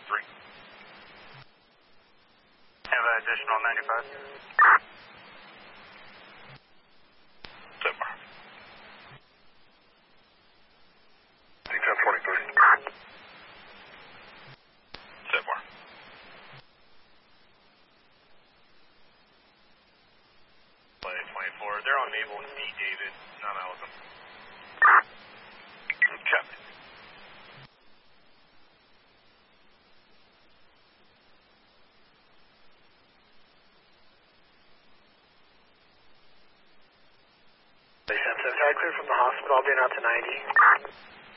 Have an additional 95. Super. 1023. Super. Play 24. They're on Mabel and D. David, not Allison. Copy. Clear from the hospital, I'll be out to 90.